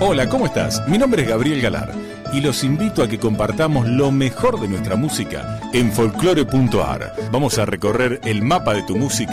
Hola, ¿cómo estás? Mi nombre es Gabriel Galar y los invito a que compartamos lo mejor de nuestra música en folclore.ar. Vamos a recorrer el mapa de tu música